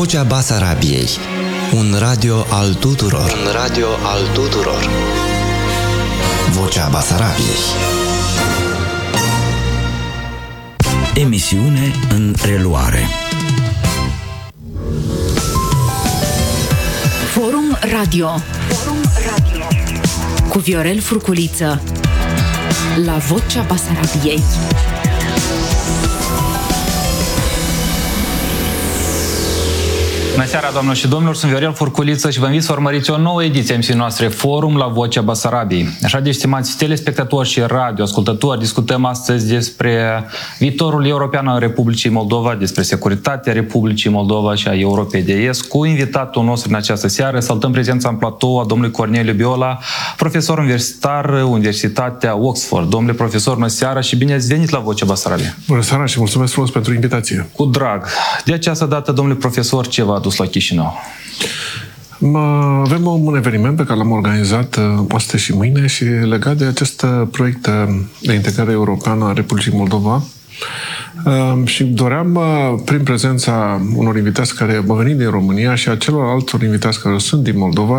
Vocea Basarabiei. Un radio al tuturor. Un radio al tuturor. Vocea Basarabiei. Emisiune în reluare. Forum Radio. Cu Viorel Furculiță. La Vocea Basarabiei. Bună seara, doamnelor și domnilor, sunt Viorel Furculiță și vă invit să urmăriți o nouă ediție a emisiunii noastre Forum la Vocea Basarabiei. Așa de stimați telespectatori și radioascultători, discutăm astăzi despre viitorul european al Republicii Moldova, despre securitatea Republicii Moldova și a Europei de Est. Cu invitatul nostru în această seară saltăm prezența în platou a domnului Corneliu Biola, profesor universitar, Universitatea Oxford. Domnule profesor, bună seara și bine ați venit la Vocea Basarabiei. Bună seara și mulțumesc frumos pentru invitație. Cu drag. De această dată, domnule profesor, ce v-a dus la Chișinău? Avem un eveniment pe care l-am organizat astăzi și mâine și legat de acest proiect de integrare europeană a Republicii Moldova. Și doream, prin prezența unor invitați care au venit din România și a celorlalți invitați care sunt din Moldova,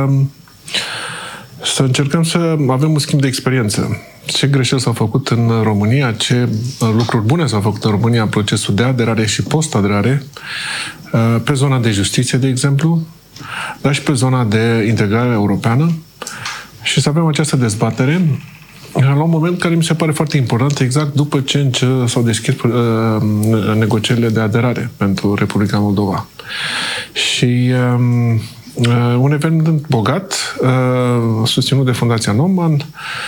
să încercăm să avem un schimb de experiență. Ce greșeli s-au făcut în România, ce lucruri bune s-au făcut în România în procesul de aderare și post-aderare, pe zona de justiție, de exemplu, dar și pe zona de integrare europeană, și să avem această dezbatere la un moment care mi se pare foarte important, exact după ce s-au deschis negocierile de aderare pentru Republica Moldova. Și un eveniment bogat, susținut de Fundația Neumann,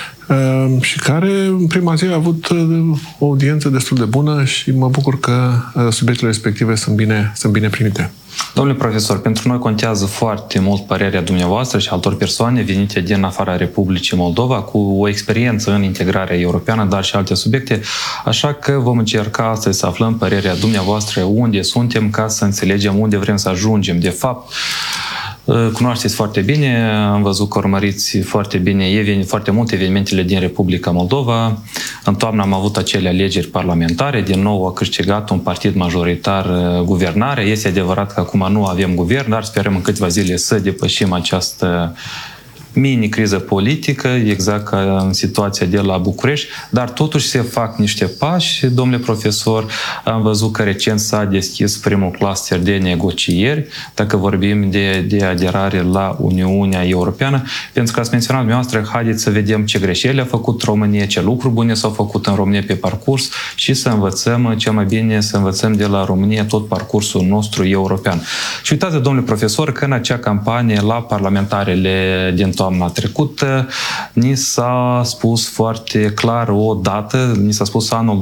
și care în prima zi a avut o audiență destul de bună și mă bucur că subiectele respective sunt bine primite. Domnule profesor, pentru noi contează foarte mult părerea dumneavoastră și altor persoane venite din afara Republicii Moldova cu o experiență în integrarea europeană, dar și alte subiecte, așa că vom încerca astăzi să aflăm părerea dumneavoastră, unde suntem, ca să înțelegem unde vrem să ajungem. De fapt, cunoașteți foarte bine, am văzut că urmăriți foarte bine foarte multe evenimentele din Republica Moldova. În toamnă am avut acele alegeri parlamentare, din nou a câștigat un partid majoritar guvernare. Este adevărat că acum nu avem guvern, dar sperăm în câteva zile să depășim această mini-criză politică, exact ca în situația de la București, dar totuși se fac niște pași. Domnule profesor, am văzut că recent s-a deschis primul cluster de negocieri, dacă vorbim de aderare la Uniunea Europeană, pentru că ați menționat dumneavoastră, haideți să vedem ce greșeli a făcut România, ce lucruri bune s-au făcut în România pe parcurs și să învățăm cel mai bine, să învățăm de la România tot parcursul nostru european. Și uitați, domnule profesor, că în acea campanie la parlamentarele din toamna trecută, ni s-a spus foarte clar o dată, ni s-a spus anul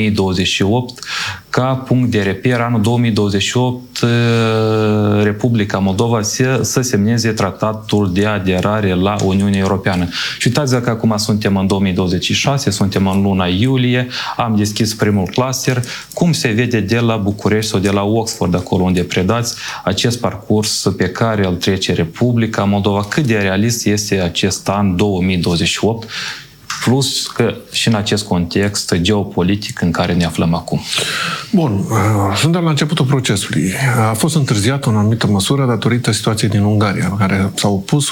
2028 ca punct de reper, anul 2028 Republica Moldova să semneze tratatul de aderare la Uniunea Europeană. Și uitați că acum suntem în 2026, suntem în luna iulie, am deschis primul cluster. Cum se vede de la București sau de la Oxford, acolo unde predați, acest parcurs pe care îl trece Republica Moldova? Cât de realist este acest an 2028, plus că și în acest context geopolitic în care ne aflăm acum? Bun, suntem la începutul procesului. A fost întârziat în anumită măsură datorită situației din Ungaria, care s-au opus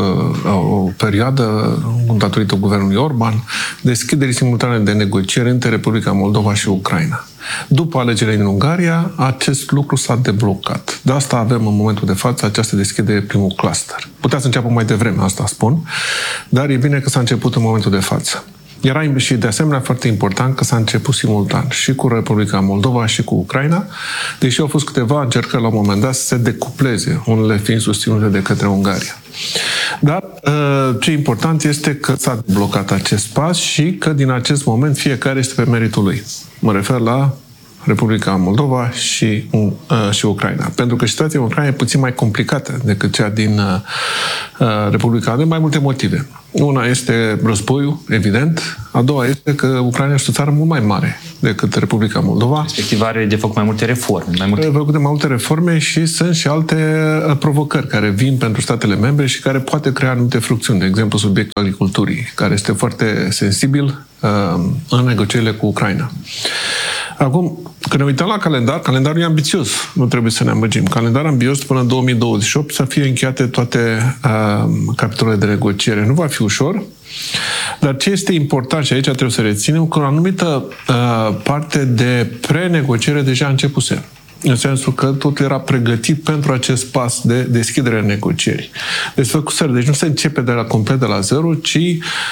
o perioadă datorită guvernului Orban, deschiderii simultane de negocieri între Republica Moldova și Ucraina. După alegerile din Ungaria, acest lucru s-a deblocat. De asta avem în momentul de față această deschidere primul cluster. Putea să înceapă mai devreme, asta spun, dar e bine că s-a început în momentul de față. Era și de asemenea foarte important că s-a început simultan și cu Republica Moldova și cu Ucraina, deși au fost câteva încercări la un moment dat să se decupleze, unele fiind susținute de către Ungaria. Dar ce important este că s-a deblocat acest pas și că din acest moment fiecare este pe meritul lui. Mă refer la Republica Moldova și Ucraina. Pentru că situația în Ucraina e puțin mai complicată decât cea din Republica, de mai multe motive. Una este războiul, evident. A doua este că Ucraina este o țară mult mai mare decât Republica Moldova. Respectiv are de făcut mai multe reforme. Făcut de mai multe reforme și sunt și alte provocări care vin pentru statele membre și care poate crea anumite frucțiuni. De exemplu, subiectul agriculturii, care este foarte sensibil în negocierile cu Ucraina. Acum, Când ne uităm la calendar, calendarul e ambițios, nu trebuie să ne amăgim. Calendar ambițios până în 2028 să fie încheiate toate capitolele de negociere. Nu va fi ușor, dar ce este important și aici trebuie să reținem, că o anumită parte de prenegociere deja a începuse. În sensul că totul era pregătit pentru acest pas de deschidere în negocieri. Deci nu se începe complet de la zero, ci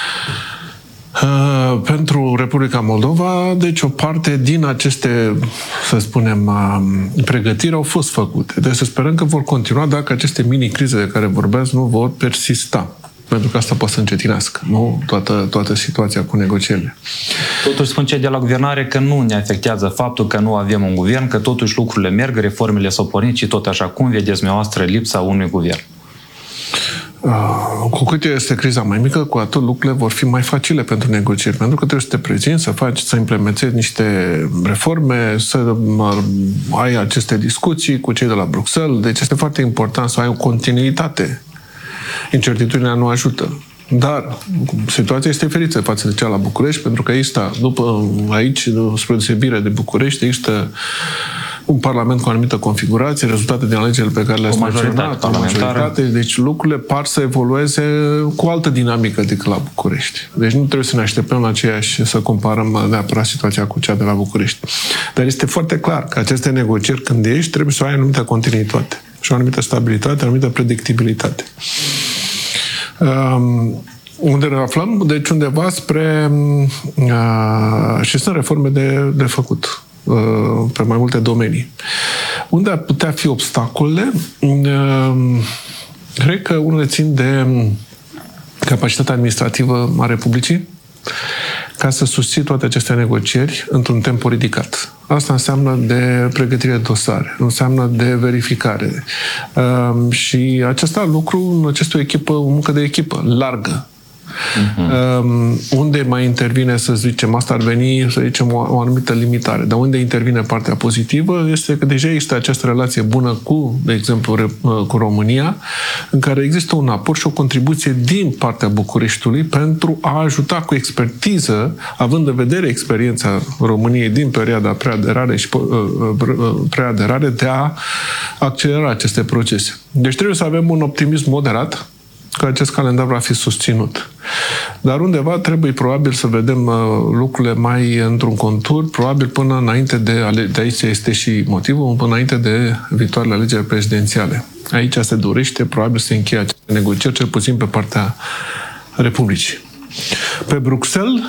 pentru Republica Moldova, deci o parte din aceste, să spunem, pregătiri au fost făcute. Deci să sperăm că vor continua dacă aceste mini-crize de care vorbesc nu vor persista. Pentru că asta poate să încetinească, nu? Toată situația cu negocierile. Totuși spun cei de la guvernare că nu ne afectează faptul că nu avem un guvern, că totuși lucrurile merg, reformele s-au pornit și tot așa. Cum vedeți dumneavoastră lipsa unui guvern? Cu cât este criza mai mică, cu atât lucrurile vor fi mai facile pentru negocieri. Pentru că trebuie să te prezinți, să implementezi niște reforme, să ai aceste discuții cu cei de la Bruxelles. Deci este foarte important să ai o continuitate. Incertitudinea nu ajută. Dar situația este diferită față de cea la București, pentru că aici, spre deosebire de București, există un parlament cu o anumită configurație, rezultate din alegerile pe care le-ați menționat, o majoritate, deci lucrurile par să evolueze cu o altă dinamică decât la București. Deci nu trebuie să ne așteptăm la aceeași, să comparăm neapărat situația cu cea de la București. Dar este foarte clar că aceste negocieri, când ești, trebuie să ai o anumită continuitate și o anumită stabilitate, o anumită predictibilitate. Unde ne aflăm? Deci undeva spre... și sunt reforme de făcut pe mai multe domenii. Unde ar putea fi obstacole? Cred că unele țin de capacitatea administrativă a Republicii ca să susții toate aceste negocieri într-un tempo ridicat. Asta înseamnă de pregătire de dosare, înseamnă de verificare. Și acesta lucru necesită o muncă de echipă largă. Unde mai intervine, să zicem, asta ar veni, să zicem, o anumită limitare. Dar unde intervine partea pozitivă este că deja există această relație bună cu, de exemplu, cu România, în care există un aport și o contribuție din partea Bucureștiului pentru a ajuta cu expertiză, având în vedere experiența României din perioada preaderare și preaderare, de a accelera aceste procese. Deci trebuie să avem un optimism moderat că acest calendar va fi susținut. Dar undeva trebuie probabil să vedem lucrurile mai într-un contur, probabil până înainte de aici este și motivul, până înainte de viitoarele alegeri prezidențiale. Aici se dorește probabil să încheie aceste negocieri, cel puțin pe partea Republicii. Pe Bruxelles,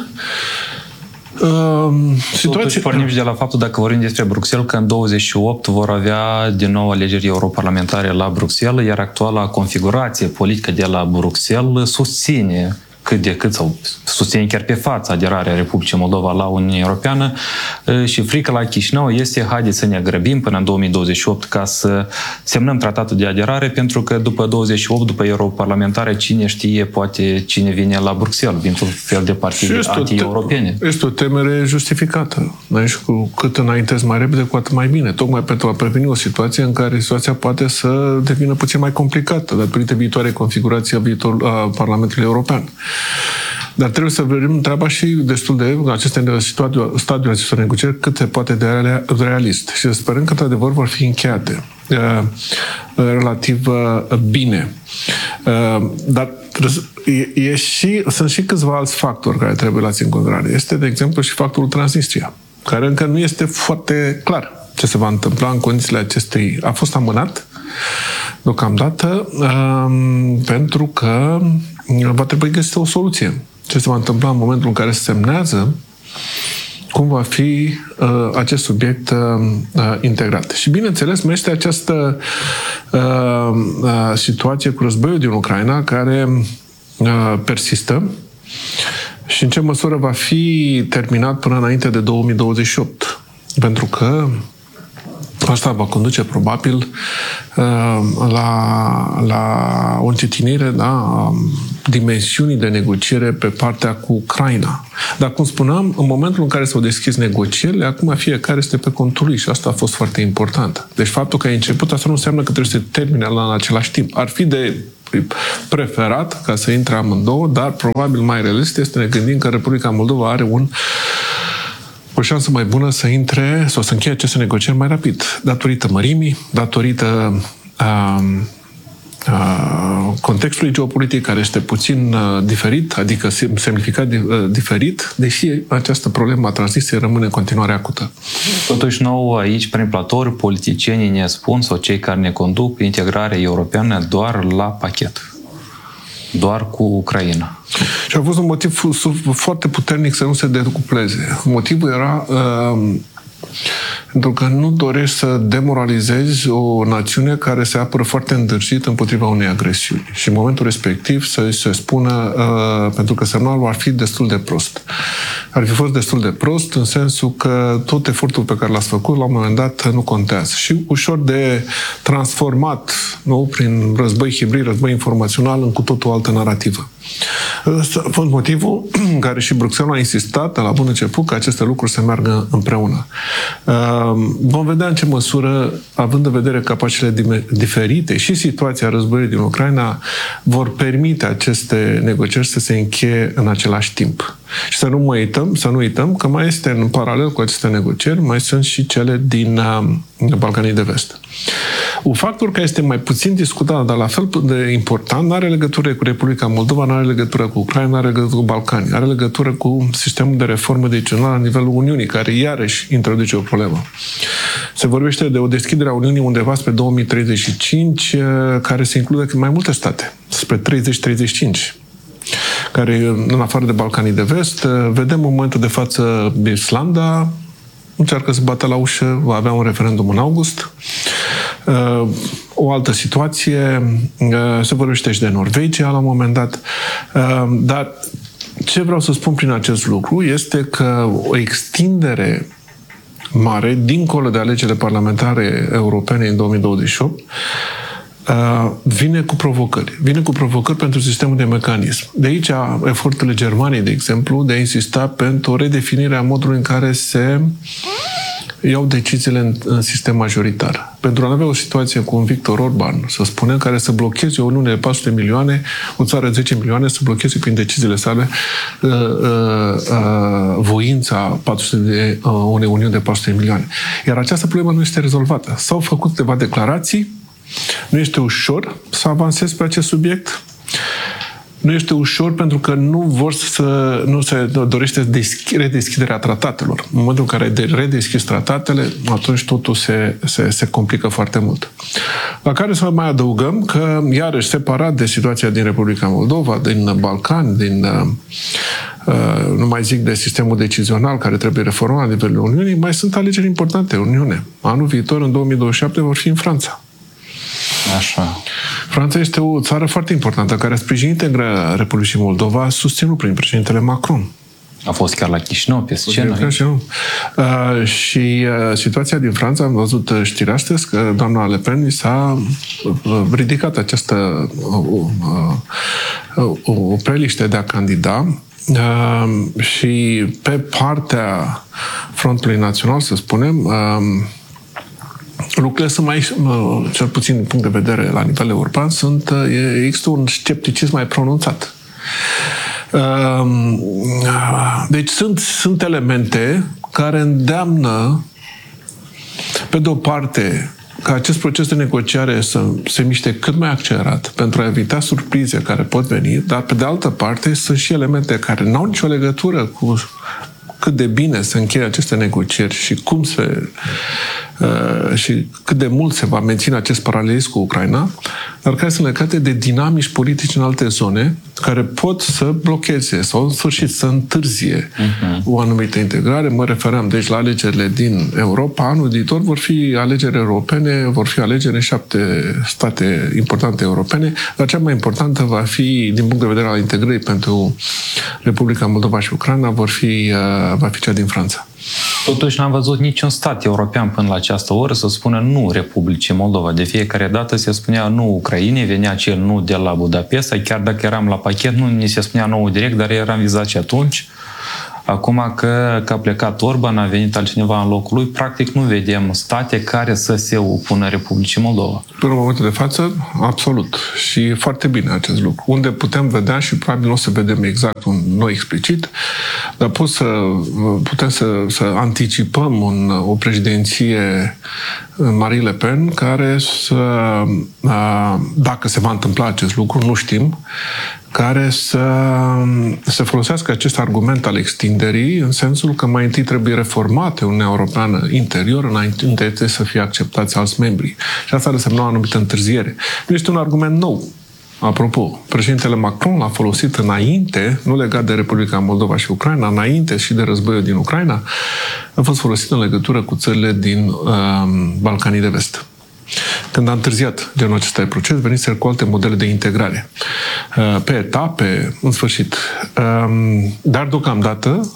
Totuși pornim și de la faptul, dacă vorbim despre Bruxelles, că în 28 vor avea din nou alegeri europarlamentare la Bruxelles, iar actuala configurație politică de la Bruxelles susține cât de cât, sau susține chiar pe față aderarea Republicii Moldova la Uniunea Europeană și frica la Chișinău este: haideți să ne grăbim până în 2028 ca să semnăm tratatul de aderare, pentru că după 28, după europarlamentare, cine știe, poate cine vine la Bruxelles, dintr-un fel de partide anti-europene. Este o temere justificată. Deci cu cât înaintezi mai repede, cu atât mai bine. Tocmai pentru a preveni o situație în care situația poate să devină puțin mai complicată datorită viitoare configurații a Parlamentului European. Dar trebuie să vedem treaba și destul de stadiul acestor negocieri cât se poate de realist. Și sperăm că, într-adevăr, vor fi încheiate relativ bine. Dar sunt și câțiva alți factori care trebuie luați în considerare. Este, de exemplu, și factorul Transnistria, care încă nu este foarte clar ce se va întâmpla în condițiile acestei. A fost amânat deocamdată pentru că va trebui găsită o soluție. Ce se va întâmpla în momentul în care se semnează, cum va fi acest subiect integrat. Și bineînțeles, mai este această situație cu războiul din Ucraina, care persistă și în ce măsură va fi terminat până înainte de 2028. Pentru că asta va conduce probabil la o încetinire, a dimensiunii de negociere pe partea cu Ucraina. Dar, cum spuneam, în momentul în care s-au deschis negocierile, acum fiecare este pe contul lui și asta a fost foarte important. Deci faptul că ai început, asta nu înseamnă că trebuie să se termine în același timp. Ar fi de preferat ca să intre amândouă, dar probabil mai realist este să ne gândim că Republica Moldova are o șansă mai bună să intre sau să încheie aceste negocieri mai rapid, datorită mărimii, datorită contextului geopolitic, care este puțin diferit, adică semnificat diferit, deși această problemă a Transnistriei rămâne în continuare acută. Totuși, nouă aici, prin platouri, politicienii ne spun, sau cei care ne conduc, integrarea europeană doar la pachet. Doar cu Ucraina. Și a fost un motiv foarte puternic să nu se decupleze. Motivul era pentru că nu dorești să demoralizezi o națiune care se apără foarte îndârjit împotriva unei agresiuni. Și în momentul respectiv să se spună, pentru că semnalul ar fi destul de prost. Ar fi fost destul de prost în sensul că tot efortul pe care l-ați făcut la un moment dat nu contează. Și ușor de transformat, nu, prin război hibrid, război informațional, în cu totul altă narrativă. Ăsta a fost motivul în care și Bruxelles a insistat de la bun început că aceste lucruri se meargă împreună. Vom vedea în ce măsură, având în vedere capacitățile diferite și situația războiului din Ucraina, vor permite aceste negocieri să se încheie în același timp. Și să nu uităm că mai este în paralel cu aceste negocieri, mai sunt și cele din Balcanii de Vest. Un factor care este mai puțin discutat, dar la fel de important, nu are legătură cu Republica Moldova, nu are legătură cu Ucraina, nu are legătură cu Balcanii, are legătură cu sistemul de reformă decisională la nivelul Uniunii, care iarăși introduce o problemă. Se vorbește de o deschidere a Uniunii undeva spre 2035, care se include mai multe state, spre 30-35. Care, în afară de Balcanii de Vest, vedem în momentul de față Islanda încearcă să bată la ușă, va avea un referendum în august. O altă situație, se vorbește și de Norvegia la un moment dat, dar ce vreau să spun prin acest lucru este că o extindere mare, dincolo de alegerile parlamentare europene în 2028, vine cu provocări. Vine cu provocări pentru sistemul de mecanism. De aici eforturile Germaniei, de exemplu, de a insista pentru redefinirea modului în care se iau deciziile în sistem majoritar. Pentru a nu avea o situație cu un Victor Orban, să spunem, care să blocheze o Uniune de 400 milioane, o țară de 10 milioane, să blocheze prin deciziile sale voința unei Uniuni de 400 milioane. Iar această problemă nu este rezolvată. S-au făcut câteva declarații. Nu este ușor să avansezi pe acest subiect. Nu este ușor pentru că nu se dorește redeschiderea tratatelor. În momentul în care redeschizi tratatele, atunci totul se complică foarte mult. La care să mai adăugăm că, iarăși, separat de situația din Republica Moldova, din Balcani, nu mai zic de sistemul decizional care trebuie reformat la nivelul Uniunii, mai sunt alegeri importante în Uniune. Anul viitor, în 2027, vor fi în Franța. Așa. Franța este o țară foarte importantă care a sprijinit integrarea Republicii Moldova, susținut prin președintele Macron. A fost chiar la Chișinău, pe scenă. Și situația din Franța, am văzut știri astăzi că doamna Le Pen i s-a ridicat această o preliște de a candida și pe partea Frontului Național, să spunem, lucrurile sunt mai, cel puțin din punct de vedere la nivel european, există un scepticism mai pronunțat. Deci sunt elemente care îndeamnă, pe de o parte, ca acest proces de negociare să se miște cât mai accelerat pentru a evita surprize care pot veni, dar pe de altă parte sunt și elemente care n-au nicio legătură cu cât de bine se încheie aceste negocieri și și cât de mult se va menține acest paralelism cu Ucraina, dar care sunt legate de dinamici politici în alte zone care pot să blocheze sau în sfârșit să întârzie o anumită integrare. Mă referam deci la alegerile din Europa. Anul viitor vor fi alegeri europene, vor fi alegeri în 7 state importante europene, dar cea mai importantă va fi, din punct de vedere al integrării pentru Republica Moldova și Ucraina, va fi cea din Franța. Totuși n-am văzut niciun stat european până la această oră să spună nu Republicii Moldova. De fiecare dată se spunea nu Ucrainei, venea acel nu de la Budapesta, chiar dacă eram la pachet, nu ni se spunea nou direct, dar eram vizați atunci. Acum că a plecat Orban, a venit altcineva în locul lui, practic nu vedem state care să se opună Republicii Moldova. Până în momentul de față, absolut. Și foarte bine acest lucru. Unde putem vedea și probabil nu o să vedem exact noi explicit, dar putem să anticipăm o președinție Marine Le Pen care dacă se va întâmpla acest lucru, nu știm, care să folosească acest argument al extinderii în sensul că mai întâi trebuie reformate Uniunea Europeană interior înainte să fie acceptați alți membri. Și asta ar însemna o anumită întârziere. Nu este un argument nou. Apropo, președintele Macron l-a folosit înainte, nu legat de Republica Moldova și Ucraina, înainte și de războiul din Ucraina, a fost folosit în legătură cu țările din Balcanii de Vest. Când a întârziat genul acesta de proces, veniseră cu alte modele de integrare. Pe etape, în sfârșit. Dar deocamdată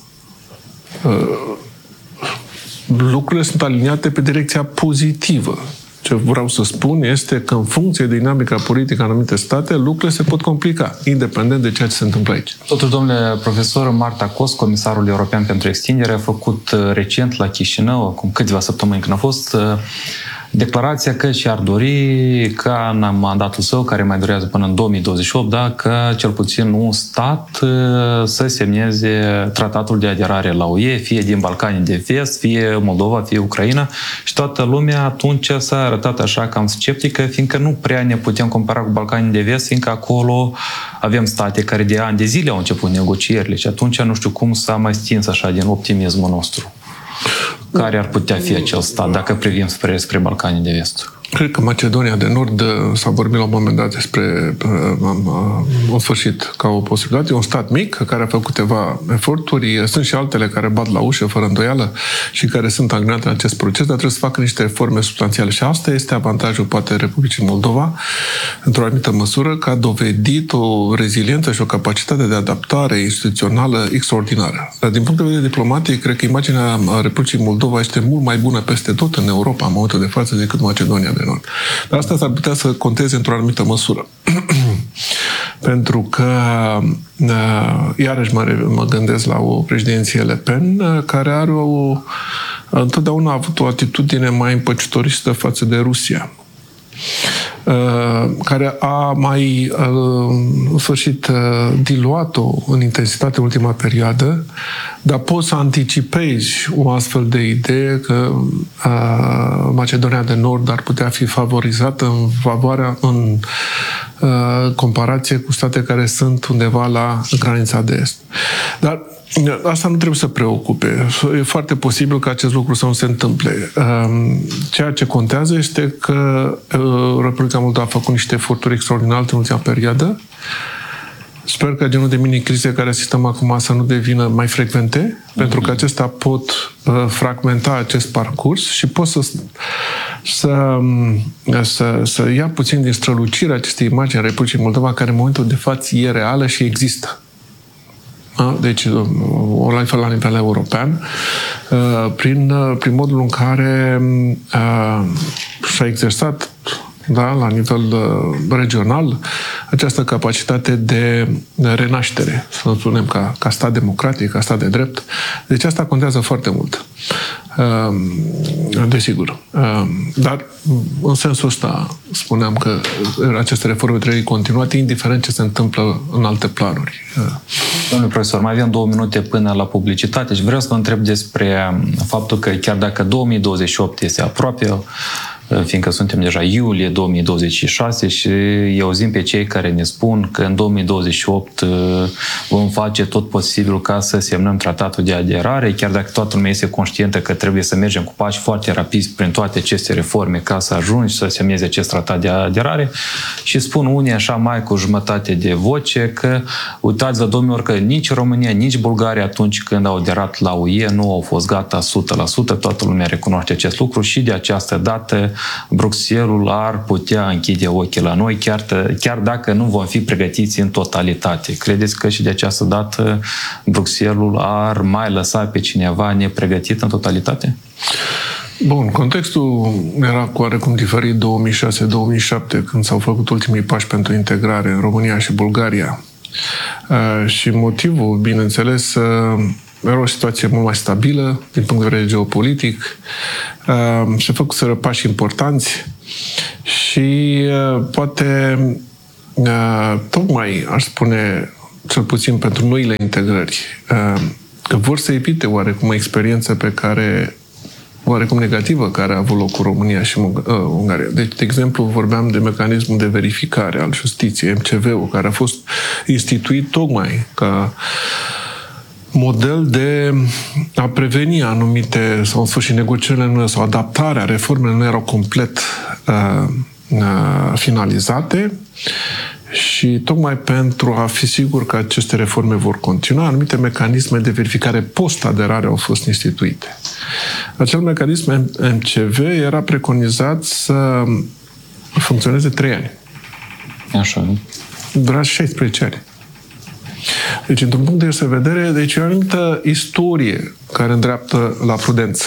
lucrurile sunt aliniate pe direcția pozitivă. Ce vreau să spun este că în funcție de dinamica politică în anumite state, lucrurile se pot complica, independent de ceea ce se întâmplă aici. Totuși, domnule profesor, Marta Kos, comisarul european pentru extindere, a făcut recent la Chișinău, acum câteva săptămâni când a fost, declarația că și-ar dori ca în mandatul său, care mai durează până în 2028, că cel puțin un stat să semneze tratatul de aderare la UE, fie din Balcanii de Vest, fie Moldova, fie Ucraina, și toată lumea atunci s-a arătat așa cam sceptică, fiindcă nu prea ne putem compara cu Balcanii de Vest, fiindcă acolo avem state care de ani de zile au început negocierile și atunci nu știu cum s-a mai stins așa din optimismul nostru. Care ar putea fi acel stat, dacă privim spre Balcanii de Vest? Cred că Macedonia de Nord s-a vorbit la un moment dat despre, în sfârșit, ca o posibilitate. E un stat mic care a făcut câteva eforturi. Sunt și altele care bat la ușă, fără îndoială, și care sunt angrenate în acest proces, dar trebuie să facă niște reforme substanțiale. Și asta este avantajul, poate, Republicii Moldova, într-o anumită măsură, că a dovedit o reziliență și o capacitate de adaptare instituțională extraordinară. Dar, din punct de vedere diplomatic, cred că imaginea Republicii Moldova este mult mai bună peste tot în Europa, în momentul de față, decât Macedonia de Nord. Dar asta s-ar putea să conteze într-o anumită măsură. Pentru că, iarăși mă gândesc la o președinție Le Pen, care întotdeauna a avut o atitudine mai împăcitoristă față de Rusia, care a mai, în sfârșit, diluat-o în intensitate în ultima perioadă, dar poți să anticipezi o astfel de idee că Macedonia de Nord ar putea fi favorizată în comparație cu state care sunt undeva la granița de est. Dar asta nu trebuie să preocupe. E foarte posibil ca acest lucru să nu se întâmple. Ceea ce contează este că Republica Moldova a făcut niște eforturi extraordinare în ultima perioadă. Sper că genul de mini-crize care asistăm acum să nu devină mai frecvente, pentru că acestea pot fragmenta acest parcurs și pot să ia puțin din strălucirea acestei imagini a Republicii Moldova, care în momentul de față e reală și există. Deci, la nivel european, prin modul în care și-a exersat la nivel regional această capacitate de renaștere, să spunem, ca stat democratic, ca stat de drept. Deci asta contează foarte mult. Desigur. Dar în sensul ăsta spuneam că aceste reforme trebuie continuate, indiferent ce se întâmplă în alte planuri. Domnule profesor, mai avem 2 minute până la publicitate și vreau să vă întreb despre faptul că chiar dacă 2028 este aproape, fiindcă suntem deja iulie 2026 și îi auzim pe cei care ne spun că în 2028 vom face tot posibilul ca să semnăm tratatul de aderare, chiar dacă toată lumea este conștientă că trebuie să mergem cu pași foarte rapizi prin toate aceste reforme ca să ajungi să semnezi acest tratat de aderare, și spun unii așa mai cu jumătate de voce că uitați-vă, domnilor, că nici România, nici Bulgaria atunci când au aderat la UE nu au fost gata 100%, toată lumea recunoaște acest lucru și de această dată Bruxelles ar putea închide ochii la noi, chiar dacă nu vom fi pregătiți în totalitate. Credeți că și de această dată Bruxelles ar mai lăsa pe cineva nepregătit în totalitate? Bun, contextul era cu oarecum diferit 2006-2007, când s-au făcut ultimii pași pentru integrare în România și Bulgaria. Și motivul, bineînțeles, era o situație mult mai stabilă din punct de vedere geopolitic, se făcuseră pași importanți și poate tocmai, aș spune, cel puțin pentru noile integrări, că vor să evite oarecum o experiență pe care oarecum negativă care a avut loc cu România și Ungaria. Deci, de exemplu, vorbeam de mecanismul de verificare al justiției, MCV-ul, care a fost instituit tocmai ca model de a preveni anumite, sau în sfârșit, negocierile sau adaptarea, reformele nu erau complet finalizate și tocmai pentru a fi sigur că aceste reforme vor continua, anumite mecanisme de verificare post-aderare au fost instituite. Acel mecanism MCV era preconizat să funcționeze 3 ani. Așa. Dura 16 ani. Deci, într-un punct de vedere, deci e o anumită istorie care îndreaptă la prudență.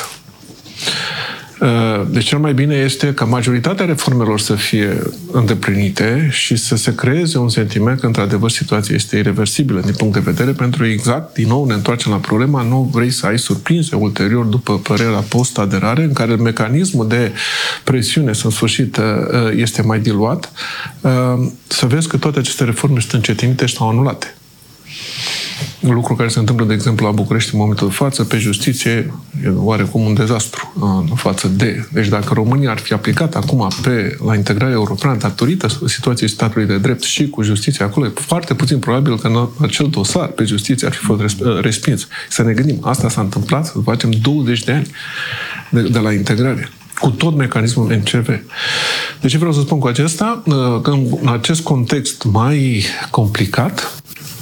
Deci cel mai bine este ca majoritatea reformelor să fie îndeplinite și să se creeze un sentiment că, într-adevăr, situația este irreversibilă din punct de vedere, pentru exact, din nou, ne întoarcem la problema, nu vrei să ai surprinse ulterior, după părerea post-aderare, în care mecanismul de presiune, în sfârșit, este mai diluat, să vezi că toate aceste reforme sunt încetinite și au anulate. Un lucru care se întâmplă, de exemplu, la București în momentul de față, pe justiție, e oarecum un dezastru în față de. Deci dacă România ar fi aplicat acum la integrarea europeană, datorită situației statului de drept și cu justiția acolo, e foarte puțin probabil că în acel dosar pe justiție ar fi fost respins. Să ne gândim, asta s-a întâmplat, să facem 20 de ani de la integrare, cu tot mecanismul MCV. De ce vreau să spun cu acesta? Că în acest context mai complicat,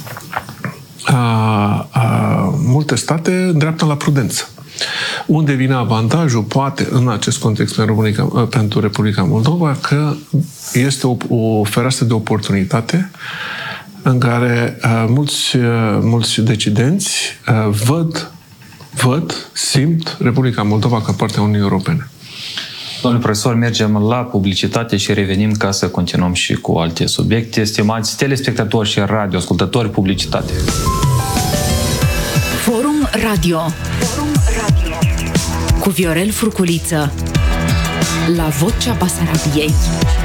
multe state îndreaptă la prudență. Unde vine avantajul, poate, în acest context pentru Republica Moldova, că este o fereastră de oportunitate în care mulți decidenți simt Republica Moldova ca parte a Uniunii Europene. Domnule profesor, mergem la publicitate și revenim ca să continuăm și cu alte subiecte. Stimați telespectatori și radioascultători, publicitate. Forum Radio cu Viorel Furculiță la Vocea Basarabiei.